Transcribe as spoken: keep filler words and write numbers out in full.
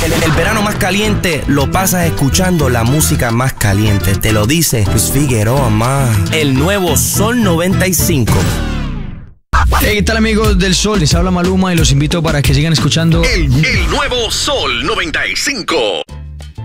El, el verano más caliente lo pasas escuchando la música más caliente. Te lo dice Luis Figueroa más. El nuevo Sol noventa y cinco. Hey, ¿qué tal, amigos del Sol? Les habla Maluma y los invito para que sigan escuchando El, el nuevo Sol noventa y cinco.